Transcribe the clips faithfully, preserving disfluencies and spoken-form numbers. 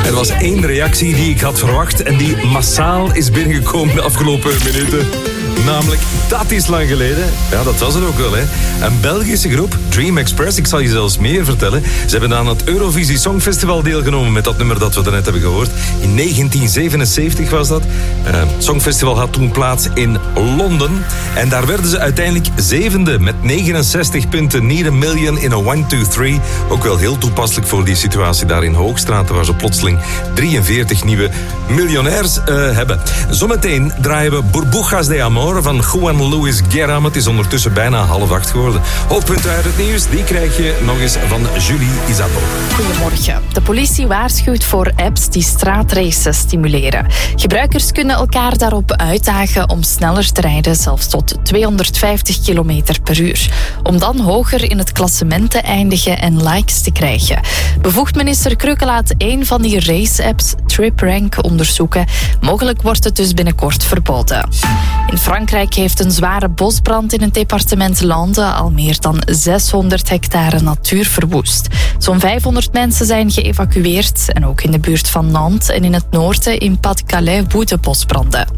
Er was één reactie die ik had verwacht en die massaal is binnengekomen de afgelopen minuten. Namelijk, dat is lang geleden. Ja, dat was het ook wel, hè. Een Belgische groep, Dream Express, ik zal je zelfs meer vertellen. Ze hebben aan het Eurovisie Songfestival deelgenomen met dat nummer dat we daarnet hebben gehoord. In negentien zevenenzeventig was dat. Het uh, Songfestival had toen plaats in Londen. En daar werden ze uiteindelijk zevende met negenenzestig punten. Need a million in a one, two, three. Ook wel heel toepasselijk voor die situatie daar in Hoogstraat, waar ze plotseling drieënveertig nieuwe miljonairs uh, hebben. Zometeen draaien we Burbujas de Amor van Juan Luis Guerra. Het is ondertussen bijna half acht geworden. Hoofdpunten uit het nieuws, die krijg je nog eens van Julie Isabeau. Goedemorgen. De politie waarschuwt voor apps die straatraces stimuleren. Gebruikers kunnen elkaar daarop uitdagen om sneller te rijden, zelfs tot tweehonderdvijftig kilometer per uur. Om dan hoger in het klassement te eindigen en likes te krijgen. Bevoegd minister Kreuke laat één van die race-apps, TripRank, onderzoeken. Mogelijk wordt het dus binnenkort verboden. In Frankrijk heeft een zware bosbrand in het departement Landes al meer dan zeshonderd hectare natuur verwoest. Zo'n vijfhonderd mensen zijn geëvacueerd en ook in de buurt van Nantes en in het noorden in Pas-de-Calais woeden bosbranden.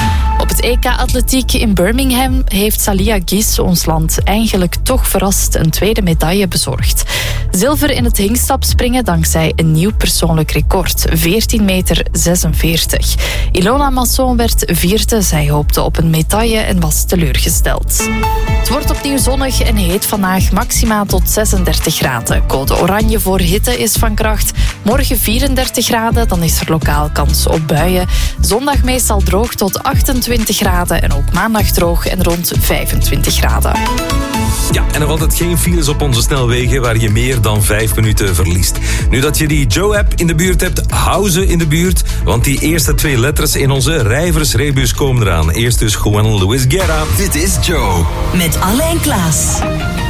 Op het E K Atletiek in Birmingham heeft Salia Gis ons land eigenlijk toch verrast een tweede medaille bezorgd. Zilver in het hingstapspringen dankzij een nieuw persoonlijk record, veertien meter zesenveertig. Ilona Masson werd vierde, zij hoopte op een medaille en was teleurgesteld. Het wordt opnieuw zonnig en heet vandaag, maxima tot zesendertig graden. Code oranje voor hitte is van kracht. Morgen vierendertig graden, dan is er lokaal kans op buien. Zondag meestal droog tot achtentwintig graden en ook maandag droog en rond vijfentwintig graden. Ja, en nog altijd geen files op onze snelwegen waar je meer dan vijf minuten verliest. Nu dat je die Joe-app in de buurt hebt, hou ze in de buurt, want die eerste twee letters in onze rijversrebus komen eraan. Eerst dus Juan Luis Guerra. Dit is Joe. Met Alain Klaas.